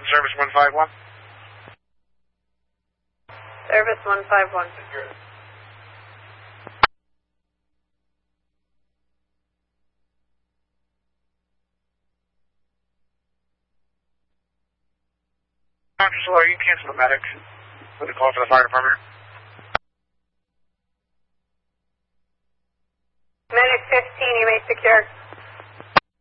from Service 151. Service 151. Officer, you can cancel the medic with a call for the fire department.